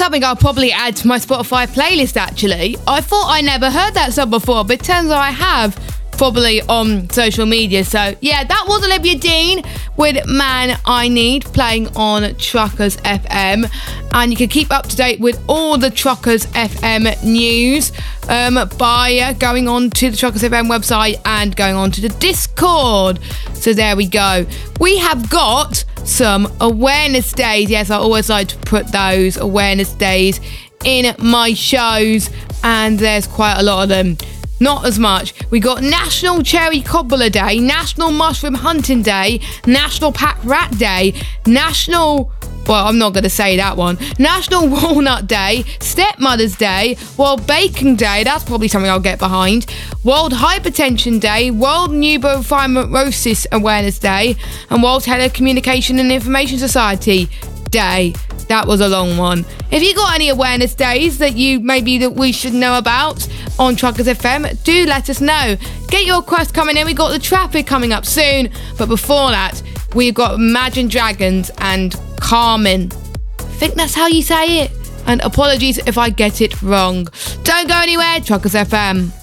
something I'll probably add to my Spotify playlist, actually. I thought I never heard that song before, but it turns out I have, probably on social media. So, yeah, that was Olivia Dean with Man I Need, playing on Truckers FM. And you can keep up to date with all the Truckers FM news by going on to the Truckers FM website and going on to the Discord. So there we go. We have got some awareness days. Yes, I always like to put those awareness days in my shows, and there's quite a lot of them. Not as much. We got National Cherry Cobbler Day, National Mushroom Hunting Day, National Pack Rat Day, well, I'm not going to say that one. National Walnut Day, Stepmother's Day, World Baking Day, that's probably something I'll get behind, World Hypertension Day, World Neurofibromatosis Awareness Day, and World Telecommunication and Information Society Day. That was a long one. If you got any awareness days that we should know about on Truckers FM, do let us know. Get your requests coming in. We got the traffic coming up soon, but before that, we've got Imagine Dragons and Carmen. I think that's how you say it. And apologies if I get it wrong. Don't go anywhere, Truckers FM.